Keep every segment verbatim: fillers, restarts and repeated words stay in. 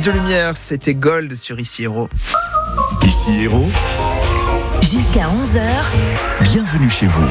de lumière, c'était Gold sur Ici Héros. Ici Héros, jusqu'à onze heures, bienvenue chez vous.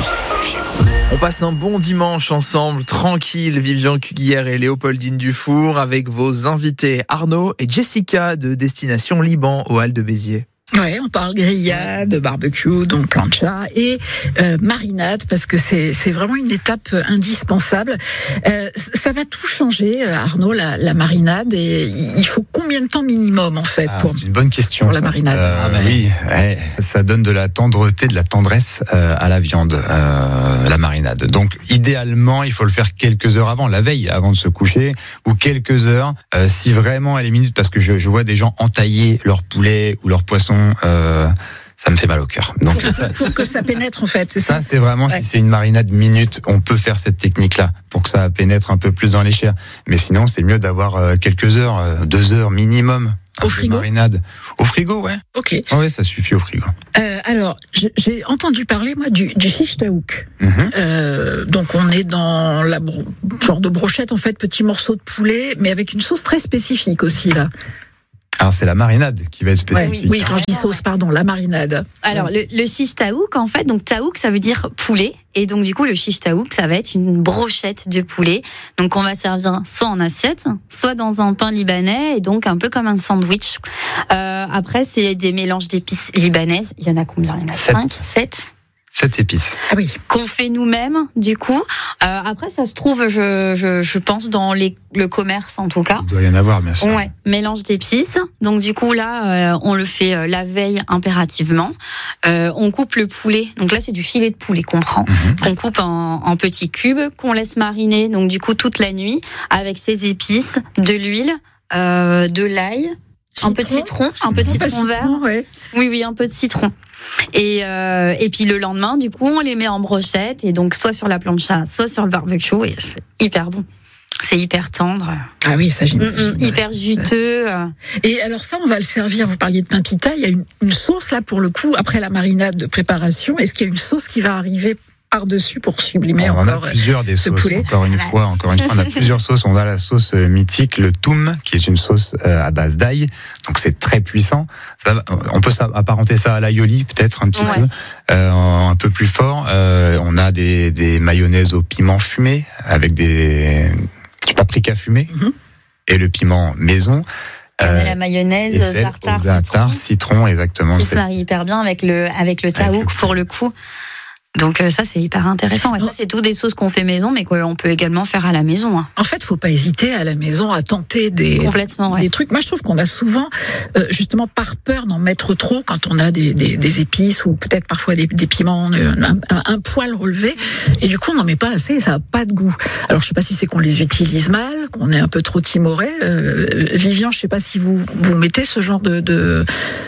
On passe un bon dimanche ensemble, tranquille, Vivian Cuguière et Léopoldine Dufour, avec vos invités Arnaud et Jessica de Destination Liban aux Halles de Béziers. Ouais, on parle grillade, barbecue, donc plancha et euh, marinade parce que c'est c'est vraiment une étape indispensable. Euh, ça va tout changer, Arnaud, la, la marinade. Et il faut combien de temps minimum en fait ah, pour, c'est une bonne question, pour la ça. marinade euh, ah, bah, Oui, ouais, ça donne de la tendreté, de la tendresse euh, à la viande, euh, la marinade. Donc idéalement, il faut le faire quelques heures avant, la veille, avant de se coucher, ou quelques heures, euh, si vraiment elle est minute, parce que je, je vois des gens entailler leur poulet ou leur poisson. Euh, ça me fait mal au cœur. Donc pour, ça, pour que ça pénètre en fait, c'est ça. Ça c'est vraiment ouais. Si c'est une marinade minute, on peut faire cette technique-là pour que ça pénètre un peu plus dans les chairs. Mais sinon, c'est mieux d'avoir euh, quelques heures, euh, deux heures minimum. Au frigo. Marinade. Au frigo, ouais. Ok. Oh, ouais, ça suffit au frigo. Euh, alors, j'ai entendu parler moi du, du shish taouk. Mm-hmm. Euh, donc on est dans la bro- genre de brochette en fait, petit morceau de poulet, mais avec une sauce très spécifique aussi là. Alors c'est la marinade qui va être spécifique. Ouais, oui, quand je dis sauce, pardon, la marinade. Alors le, le shish taouk, en fait, donc taouk ça veut dire poulet, et donc du coup le shish taouk ça va être une brochette de poulet. Donc on va servir soit en assiette, soit dans un pain libanais, et donc un peu comme un sandwich. Euh, après c'est des mélanges d'épices libanaises. Il y en a combien ? Il y en a cinq, sept. Sept épices. Ah oui. Qu'on fait nous-mêmes, du coup. Euh, après, ça se trouve, je, je, je pense, dans les, le commerce, en tout cas. Il doit y en avoir, bien sûr. Ouais, mélange d'épices. Donc, du coup, là, euh, on le fait euh, la veille impérativement. Euh, on coupe le poulet. Donc là, c'est du filet de poulet qu'on prend. Mm-hmm. Qu'on coupe en, en petits cubes, qu'on laisse mariner, donc du coup, toute la nuit, avec ses épices, de l'huile, euh, de l'ail, citron, un peu de citron, citron un peu de citron, citron vert. Ouais. Oui, oui, un peu de citron. Et, euh, et puis le lendemain, du coup, on les met en brochette, et donc soit sur la plancha, soit sur le barbecue, et c'est hyper bon. C'est hyper tendre. Ah oui, ça j'imagine. Mmh, mmh, hyper juteux. Et alors ça, on va le servir, vous parliez de pain pita, il y a une, une sauce là pour le coup, après la marinade de préparation, est-ce qu'il y a une sauce qui va arriver par-dessus pour sublimer on encore a plusieurs des ce sauces, poulet. Encore une fois, encore une fois, on a plusieurs sauces. On a la sauce mythique, le toum, qui est une sauce à base d'ail. Donc c'est très puissant. Ça, on peut apparenter ça à l'aioli, peut-être un petit ouais. peu, euh, un peu plus fort. Euh, on a des, des mayonnaises au piment fumé avec des du paprika fumé mm-hmm. et le piment maison. On a la mayonnaise, zartar, citron. citron, exactement. Qui se marie hyper bien avec le avec le taouk pour le coup. Donc euh, ça c'est hyper intéressant. Ouais, ça c'est tout des sauces qu'on fait maison, mais qu'on peut également faire à la maison. Hein. En fait, faut pas hésiter à la maison à tenter des complètement ouais. des trucs. Moi, je trouve qu'on a souvent, euh, justement par peur d'en mettre trop quand on a des des, des épices ou peut-être parfois des, des piments un, un, un poil relevé, et du coup on n'en met pas assez, et ça a pas de goût. Alors je sais pas si c'est qu'on les utilise mal, qu'on est un peu trop timoré. Euh, Vivian, je sais pas si vous vous mettez ce genre de, de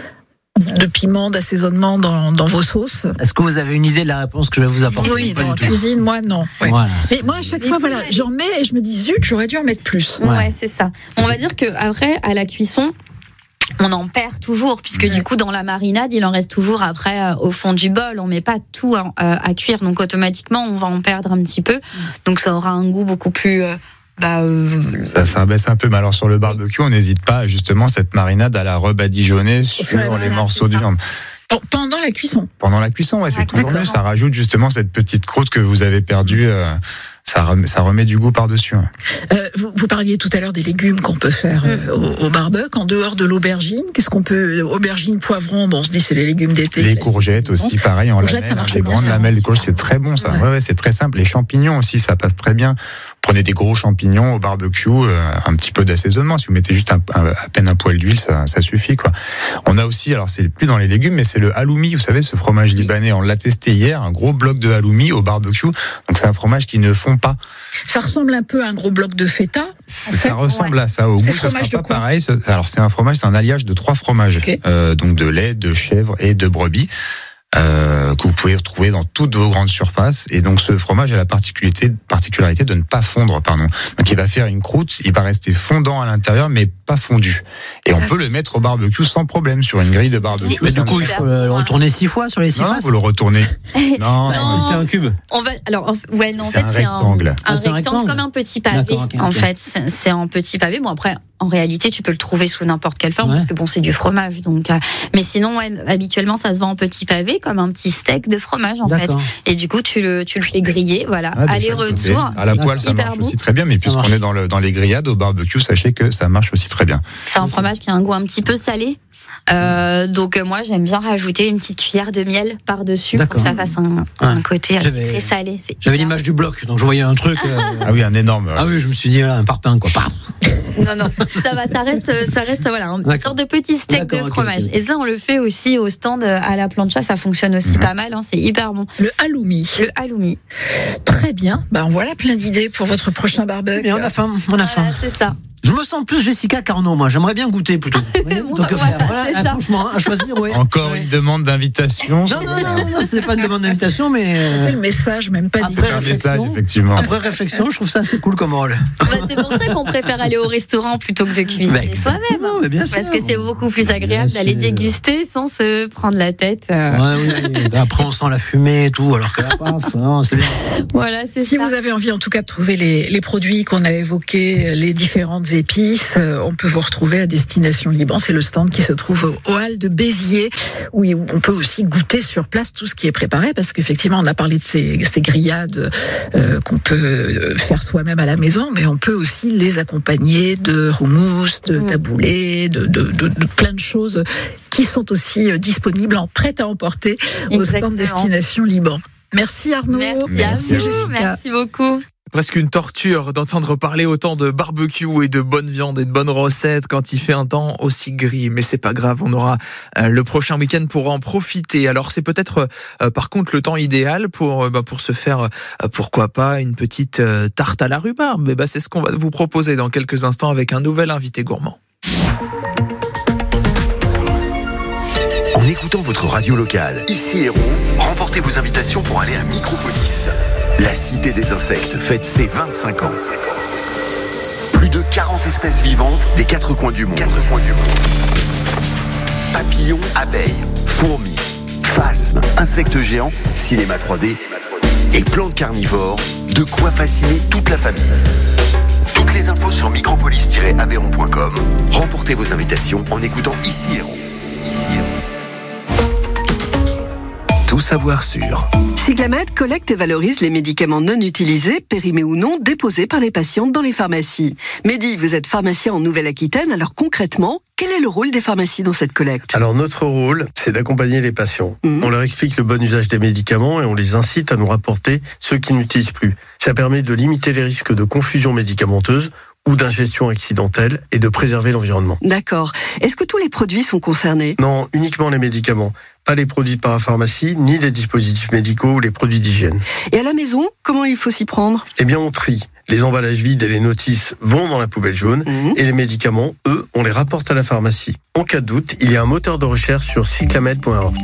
de piment, d'assaisonnement dans, dans vos sauces. Est-ce que vous avez une idée de la réponse que je vais vous apporter ? Oui, dans la cuisine, moi non. Ouais. Voilà. Mais moi à chaque Mais fois, voilà, allez. j'en mets et je me dis zut, j'aurais dû en mettre plus. Ouais, ouais c'est ça. On va dire que après, à la cuisson, on en perd toujours, puisque ouais. du coup dans la marinade il en reste toujours après euh, au fond du bol, on met pas tout à, euh, à cuire, donc automatiquement on va en perdre un petit peu, donc ça aura un goût beaucoup plus... Euh, Bah euh... ça, ça baisse un peu, mais alors sur le barbecue, on n'hésite pas justement cette marinade à la rebadigeonner sur ouais, les morceaux de viande. Pendant la cuisson. Pendant la cuisson, ouais, c'est ah, toujours mieux. Ça rajoute justement cette petite croûte que vous avez perdue. Euh, ça, remet, ça remet du goût par-dessus. Hein. Euh, vous, vous parliez tout à l'heure des légumes qu'on peut faire euh, au, au barbecue. En dehors de l'aubergine, qu'est-ce qu'on peut... Aubergine, poivron, bon, on se dit c'est les légumes d'été. Les courgettes aussi, pareil, en courgettes, lamelles. Ça marche les bien, grandes ça lamelles de courgettes, c'est très bon ça. Ouais. Ouais, ouais, c'est très simple. Les champignons aussi, ça passe très bien. Prenez des gros champignons au barbecue, euh, un petit peu d'assaisonnement. Si vous mettez juste un, un, à peine un poil d'huile, ça, ça suffit, quoi. On a aussi, alors c'est plus dans les légumes, mais c'est le halloumi. Vous savez, ce fromage oui. libanais, on l'a testé hier, un gros bloc de halloumi au barbecue. Donc c'est un fromage qui ne fond pas. Ça ressemble un peu à un gros bloc de feta. Ça fait. ressemble ouais. à ça. Au goût, ce sera pas pareil. Alors c'est un fromage, c'est un alliage de trois fromages, okay. euh, donc de lait, de chèvre et de brebis. Euh, que vous pouvez retrouver dans toutes vos grandes surfaces. Et donc ce fromage a la particularité, particularité de ne pas fondre, pardon. Donc il va faire une croûte, il va rester fondant à l'intérieur, mais pas fondu. Et on peut le mettre au barbecue sans problème sur une grille de barbecue. Mais du coup, il faut le retourner six fois sur les six non, faces. vous le retournez. Non, non. C'est un cube. On va alors ouais non en c'est fait un c'est rectangle. un, un, ah, rectangle, un rectangle comme un petit pavé okay, en okay. fait c'est un petit pavé. Bon après en réalité, tu peux le trouver sous n'importe quelle forme, ouais. parce que bon, c'est du fromage. Donc, euh, mais sinon, ouais, habituellement, ça se vend en petits pavés, comme un petit steak de fromage, en D'accord. fait. Et du coup, tu le, tu le fais griller, voilà, ah, aller-retour. À la poêle, ça marche bon. aussi très bien, mais puisqu'on est dans, le, dans les grillades au barbecue, sachez que ça marche aussi très bien. C'est un fromage qui a un goût un petit peu salé. Euh, donc moi j'aime bien rajouter une petite cuillère de miel par-dessus D'accord. pour que ça fasse un, un côté très salé. C'est J'avais l'image du bloc, donc je voyais un truc. Euh... ah oui, un énorme. Ah oui, je me suis dit là, un parpaing quoi. Paf. Non non, ça va, ça reste, ça reste voilà, une D'accord. sorte de petit steak D'accord, de fromage. Okay, okay. Et ça on le fait aussi au stand à la plancha, ça fonctionne aussi mmh. pas mal, hein, c'est hyper bon. Le halloumi. Le halloumi. Très bien. Bah voilà plein d'idées pour votre prochain barbecue. Bien, on a faim, on a voilà, faim. C'est ça. Je me sens plus Jessica qu'Arnaud, moi. J'aimerais bien goûter plutôt. Oui, moi, donc, voilà, voilà, hein, franchement, à choisir, ouais. Encore ouais. une demande d'invitation. Non, non, non, non, c'est pas une demande d'invitation, mais. C'était le message, même pas dit. Après réflexion, effectivement. Après réflexion, je trouve ça assez cool comme rôle. Bah, c'est pour ça qu'on préfère aller au restaurant plutôt que de cuisiner bah, soi-même. Hein. Mais bien sûr. Parce que c'est beaucoup plus agréable bien d'aller sûr. déguster sans se prendre la tête. Euh... Ouais, oui. Après, on sent la fumée et tout, alors que là, paf, non, c'est bien. Voilà, c'est si ça. vous avez envie, en tout cas, de trouver les, les produits qu'on a évoqués, les différentes épices, on peut vous retrouver à Destination Liban. C'est le stand qui se trouve au hall de Béziers, où on peut aussi goûter sur place tout ce qui est préparé, parce qu'effectivement, on a parlé de ces, ces grillades euh, qu'on peut faire soi-même à la maison, mais on peut aussi les accompagner de houmous, de taboulé, de, de, de, de plein de choses qui sont aussi disponibles en prêt à emporter Exactement. au stand Destination Liban. Merci Arnaud. Merci, Merci à vous. Jessica. Merci beaucoup. Presque une torture d'entendre parler autant de barbecue et de bonne viande et de bonnes recettes quand il fait un temps aussi gris. Mais c'est pas grave, on aura euh, le prochain week-end pour en profiter. Alors c'est peut-être euh, par contre le temps idéal pour, euh, bah, pour se faire, euh, pourquoi pas, une petite euh, tarte à la rhubarbe. Et bah, c'est ce qu'on va vous proposer dans quelques instants avec un nouvel invité gourmand. En écoutant votre radio locale, ici Héros, remportez vos invitations pour aller à Micropolis. La cité des insectes fête ses vingt-cinq ans. Plus de quarante espèces vivantes des quatre coins du monde. Quatre coins du monde. Papillons, abeilles, fourmis, phasmes, insectes géants, cinéma trois D et plantes carnivores. De quoi fasciner toute la famille. Toutes les infos sur micropolis tiret aveyron point com. Remportez vos invitations en écoutant Ici Héros. Ici Héros. Tout savoir sur. Cyclamed collecte et valorise les médicaments non utilisés, périmés ou non, déposés par les patientes dans les pharmacies. Mehdi, vous êtes pharmacien en Nouvelle-Aquitaine, alors concrètement, quel est le rôle des pharmacies dans cette collecte ? Alors notre rôle, c'est d'accompagner les patients. Mmh. On leur explique le bon usage des médicaments et on les incite à nous rapporter ceux qui n'utilisent plus. Ça permet de limiter les risques de confusion médicamenteuse ou d'ingestion accidentelle et de préserver l'environnement. D'accord. Est-ce que tous les produits sont concernés ? Non, uniquement les médicaments. Pas les produits de parapharmacie, ni les dispositifs médicaux ou les produits d'hygiène. Et à la maison, comment il faut s'y prendre ? Eh bien, on trie. Les emballages vides et les notices vont dans la poubelle jaune mmh. et les médicaments, eux, on les rapporte à la pharmacie. En cas de doute, il y a un moteur de recherche sur cyclamed point org.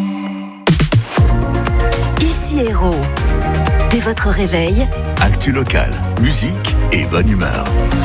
Ici Héros. Dès votre réveil, actu locale, musique et bonne humeur.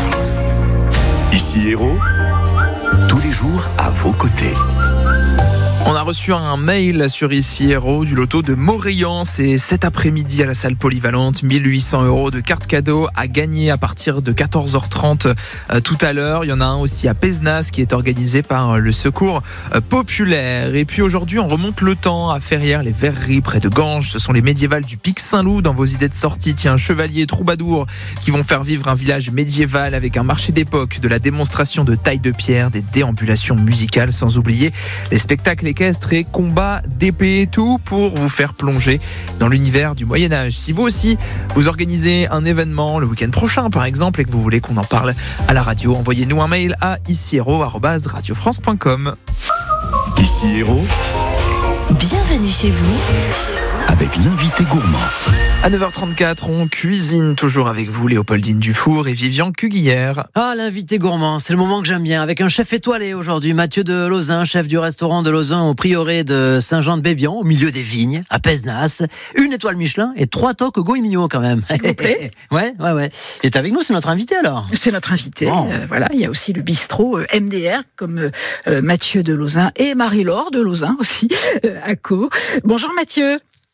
Ici Héros, tous les jours à vos côtés. On a reçu un mail sur Ici Héros du loto de Morillon. C'est cet après-midi à la salle polyvalente. mille huit cents euros de cartes cadeaux à gagner à partir de quatorze heures trente euh, tout à l'heure. Il y en a un aussi à Pézenas qui est organisé par le Secours euh, Populaire. Et puis aujourd'hui, on remonte le temps à Ferrières, les Verreries près de Ganges. Ce sont les médiévales du Pic Saint-Loup dans vos idées de sortie. Tiens, chevaliers, troubadours qui vont faire vivre un village médiéval avec un marché d'époque, de la démonstration de taille de pierre, des déambulations musicales, sans oublier les spectacles équestres et combats d'épée, tout pour vous faire plonger dans l'univers du Moyen-Âge. Si vous aussi, vous organisez un événement le week-end prochain, par exemple, et que vous voulez qu'on en parle à la radio, envoyez-nous un mail à icihéros arobase radio france point com. Ici Héros, bienvenue chez vous. Avec l'invité gourmand. À neuf heures trente-quatre, on cuisine toujours avec vous, Léopoldine Dufour et Vivian Cuguière. Ah, l'invité gourmand, c'est le moment que j'aime bien. Avec un chef étoilé aujourd'hui, Mathieu de Lauzun, chef du restaurant de Lauzun au prieuré de Saint-Jean-de-Bébian, au milieu des vignes, à Pézenas. Une étoile Michelin et trois toques Goïmignon quand même. S'il vous plaît. Ouais, ouais, ouais. Et t'es avec nous, c'est notre invité alors. C'est notre invité. Bon. Euh, voilà, il y a aussi le bistrot euh, M D R, comme euh, Mathieu de Lauzun et Marie-Laure de Lauzun aussi, euh, à Co. Bonjour Mathieu.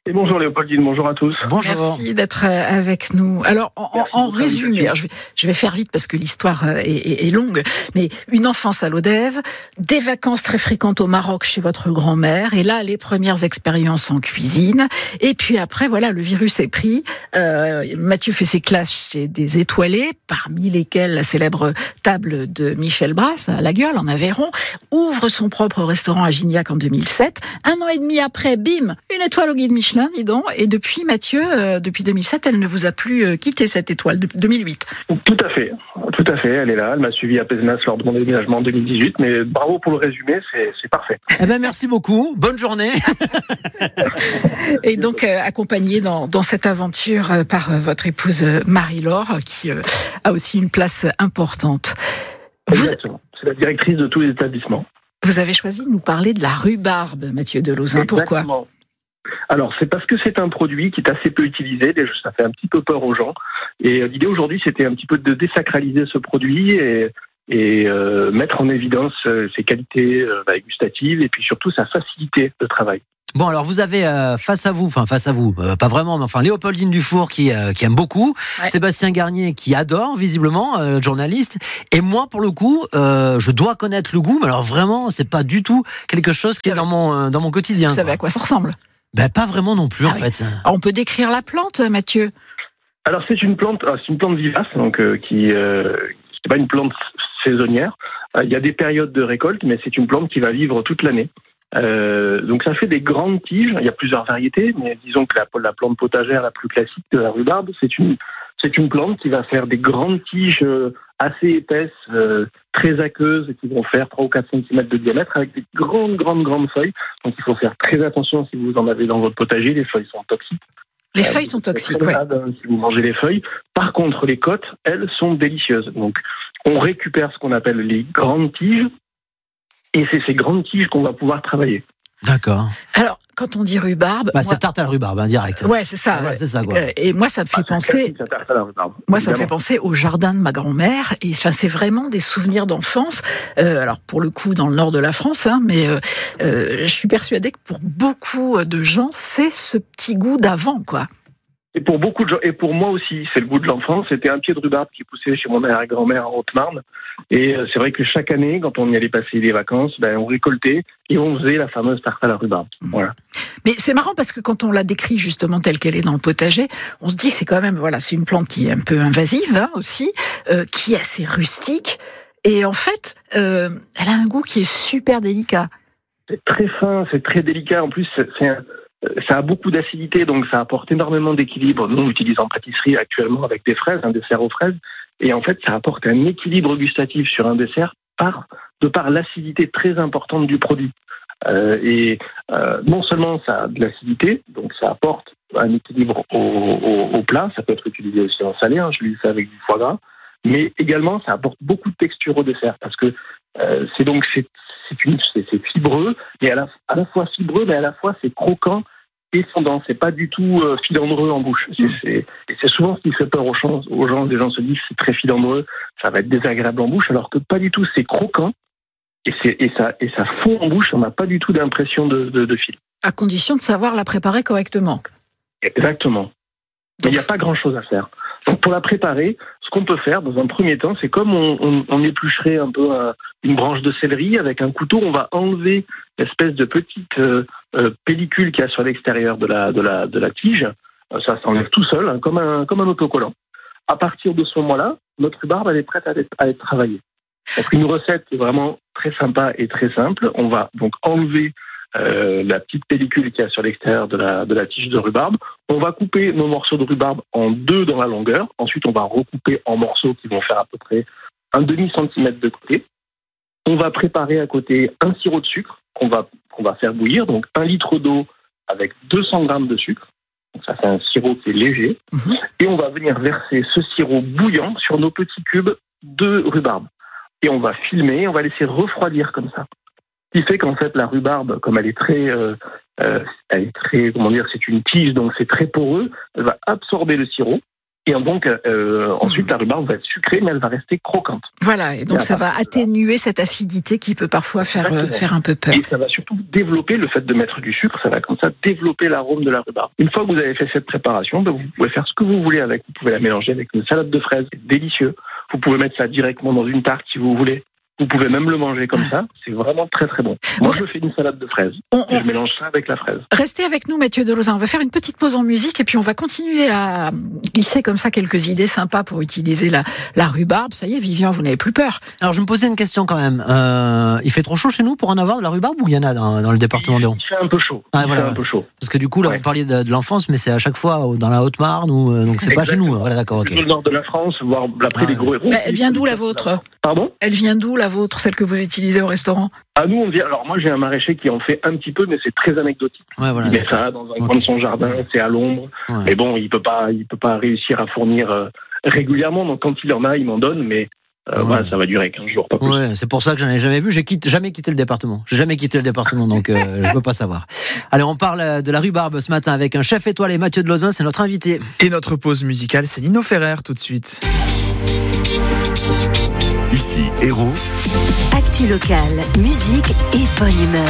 Et bonjour Léopoldine, bonjour à tous. Bonjour. Merci d'être avec nous. Alors, en, en résumé, alors je, vais, je vais faire vite parce que l'histoire est, est, est longue, mais une enfance à Lodève, des vacances très fréquentes au Maroc chez votre grand-mère, et là, les premières expériences en cuisine. Et puis après, voilà, le virus est pris. Euh, Mathieu fait ses classes chez des étoilés, parmi lesquels la célèbre table de Michel Brasse, à La Gueule, en Aveyron, ouvre son propre restaurant à Gignac en deux mille sept. Un an et demi après, bim, une étoile au guide Michelin. Dis donc. Et depuis, Mathieu, euh, depuis deux mille sept, elle ne vous a plus euh, quitté, cette étoile, de deux mille huit. Tout à fait, tout à fait, elle est là, elle m'a suivi à Pézenas lors de mon déménagement en deux mille dix-huit, mais bravo pour le résumé, c'est, c'est parfait. Eh ben, merci beaucoup, bonne journée. Et donc, euh, accompagné dans, dans cette aventure euh, par euh, votre épouse euh, Marie-Laure, qui euh, a aussi une place importante. Vous... Exactement, c'est la directrice de tous les établissements. Vous avez choisi de nous parler de la rhubarbe, Mathieu de Lauzun, pourquoi ? Alors, c'est parce que c'est un produit qui est assez peu utilisé, déjà ça fait un petit peu peur aux gens. Et l'idée aujourd'hui, c'était un petit peu de désacraliser ce produit et, et euh, mettre en évidence ses qualités euh, gustatives et puis surtout sa facilité de travail. Bon, alors vous avez euh, face à vous, enfin face à vous, euh, pas vraiment, mais enfin Léopoldine Dufour qui, euh, qui aime beaucoup, ouais. Sébastien Garnier qui adore, visiblement, euh, journaliste, et moi pour le coup, euh, je dois connaître le goût, mais alors vraiment, c'est pas du tout quelque chose qui est dans mon, euh, dans mon quotidien. Vous savez quoi. à quoi ça ressemble ? Ben pas vraiment non plus ah en oui. fait. Alors, on peut décrire la plante, Mathieu ? Alors c'est une plante, c'est une plante vivace, donc euh, qui euh, c'est pas une plante saisonnière. Euh, il y a des périodes de récolte, mais c'est une plante qui va vivre toute l'année. Euh, donc ça fait des grandes tiges. Il y a plusieurs variétés, mais disons que la, la plante potagère la plus classique de la rhubarbe, c'est une c'est une plante qui va faire des grandes tiges assez épaisses, euh, très aqueuses, qui vont faire trois ou quatre centimètres de diamètre, avec des grandes, grandes, grandes feuilles. Donc il faut faire très attention si vous en avez dans votre potager. Les feuilles sont toxiques. Les feuilles sont toxiques, oui. Si vous mangez les feuilles. Par contre, les côtes, elles, sont délicieuses. Donc on récupère ce qu'on appelle les grandes tiges, et c'est ces grandes tiges qu'on va pouvoir travailler. D'accord. Alors, quand on dit rhubarbe... Bah, moi... c'est tarte à la rhubarbe, hein, direct. Ouais, c'est ça. Ouais, c'est ça quoi. Et moi, ça me fait ah, penser... Tarte à la rhubarbe, moi, ça me fait penser au jardin de ma grand-mère. Et enfin, c'est vraiment des souvenirs d'enfance. Euh, alors, pour le coup, dans le nord de la France, hein, mais euh, euh, je suis persuadée que pour beaucoup de gens, c'est ce petit goût d'avant, quoi. Et pour beaucoup de gens, et pour moi aussi, c'est le goût de l'enfance. C'était un pied de rhubarbe qui poussait chez mon arrière-grand-mère en Haute-Marne. Et c'est vrai que chaque année, quand on y allait passer les vacances, ben, on récoltait et on faisait la fameuse tarte à la rhubarbe. Voilà. Mais c'est marrant parce que quand on la décrit justement telle qu'elle est dans le potager, on se dit c'est quand même, voilà, c'est une plante qui est un peu invasive, hein, aussi, euh, qui est assez rustique. Et en fait, euh, elle a un goût qui est super délicat. C'est très fin, c'est très délicat. En plus, c'est, c'est un... ça a beaucoup d'acidité, donc ça apporte énormément d'équilibre. Nous, on l'utilise en pâtisserie actuellement avec des fraises, un dessert aux fraises. Et en fait, ça apporte un équilibre gustatif sur un dessert par, de par l'acidité très importante du produit. Euh, et euh, non seulement ça a de l'acidité, donc ça apporte un équilibre au, au, au plat. Ça peut être utilisé aussi en salé, hein, je l'ai fait avec du foie gras. Mais également, ça apporte beaucoup de texture au dessert. Parce que euh, c'est donc c'est, c'est, une, c'est, c'est fibreux, mais à la, à la fois fibreux, mais à la fois c'est croquant et fondant. C'est pas du tout euh, filandreux en bouche. C'est, c'est, et c'est souvent ce qui fait peur aux gens. Aux gens, les gens se disent c'est très filandreux, ça va être désagréable en bouche, alors que pas du tout. C'est croquant et, c'est, et, ça, et ça fond en bouche. On n'a pas du tout d'impression de, de, de fil. À condition de savoir la préparer correctement. Exactement. Mais il n'y a pas grand-chose à faire. Donc pour la préparer, ce qu'on peut faire dans un premier temps, c'est comme on, on, on éplucherait un peu un, une branche de céleri avec un couteau, on va enlever l'espèce de petite euh, euh, pellicule qu'il y a sur l'extérieur de la, de la, de la tige. Ça s'enlève tout seul, hein, comme un, comme un autocollant. À partir de ce moment-là, notre rhubarbe elle est prête à être, à être travaillée. Donc une recette qui est vraiment très sympa et très simple. On va donc enlever Euh, la petite pellicule qu'il y a sur l'extérieur de la, de la tige de rhubarbe. On va couper nos morceaux de rhubarbe en deux dans la longueur. Ensuite, on va recouper en morceaux qui vont faire à peu près un demi-centimètre de côté. On va préparer à côté un sirop de sucre qu'on va, qu'on va faire bouillir. Donc, un litre d'eau avec deux cents grammes de sucre. Donc, ça fait un sirop qui est léger. Mmh. Et on va venir verser ce sirop bouillant sur nos petits cubes de rhubarbe. Et on va filmer, on va laisser refroidir comme ça. Ce qui fait qu'en fait la rhubarbe, comme elle est très, euh, euh, elle est très, comment dire, c'est une tige, donc c'est très poreux, elle va absorber le sirop Et donc, euh, ensuite, la rhubarbe va être sucrée, mais elle va rester croquante. Voilà, et donc et ça va atténuer cette acidité qui peut parfois faire, euh, faire un peu peur. Et ça va surtout développer, le fait de mettre du sucre, ça va comme ça développer l'arôme de la rhubarbe. Une fois que vous avez fait cette préparation, ben vous pouvez faire ce que vous voulez avec. Vous pouvez la mélanger avec une salade de fraises, c'est délicieux. Vous pouvez mettre ça directement dans une tarte si vous voulez. Vous pouvez même le manger comme ça, c'est vraiment très très bon. Moi, je fais une salade de fraises. On, on... Je mélange ça avec la fraise. Restez avec nous, Mathieu Delozin. On va faire une petite pause en musique et puis on va continuer à glisser comme ça quelques idées sympas pour utiliser la, la rhubarbe. Ça y est, Vivian, vous n'avez plus peur. Alors, je me posais une question quand même. Euh, il fait trop chaud chez nous pour en avoir de la rhubarbe ou il y en a dans, dans le département de Haut ? Il fait un peu chaud. Ah, il voilà. fait un peu chaud. Parce que du coup, là, ouais. Vous parliez de, de l'enfance, mais c'est à chaque fois dans la Haute-Marne ou euh, donc c'est Exactement. Pas chez nous. Voilà, d'accord, ok. Dans le nord de la France, voire après ah, les gros héros. Mais elle vient d'où la vôtre ? Pardon ? Elle vient d'où la vôtre, celle que vous utilisez au restaurant ? À nous, on vient. Alors moi, j'ai un maraîcher qui en fait un petit peu, mais c'est très anecdotique. Ouais, voilà, il met ça dans un okay. coin de son jardin, c'est à l'ombre. Ouais. Mais bon, il peut pas, il peut pas réussir à fournir euh, régulièrement. Donc quand il en a, il m'en donne, mais euh, ouais. voilà, ça va durer quinze jours, pas plus. Ouais, c'est pour ça que j'en ai jamais vu. J'ai quitte, jamais quitté le département. J'ai jamais quitté le département, donc euh, je peux pas savoir. Allez, on parle de la rhubarbe ce matin avec un chef étoilé, Mathieu Delozin, c'est notre invité. Et notre pause musicale, c'est Nino Ferrer tout de suite. Ici, Héros. Actu locale, musique et bonne humeur.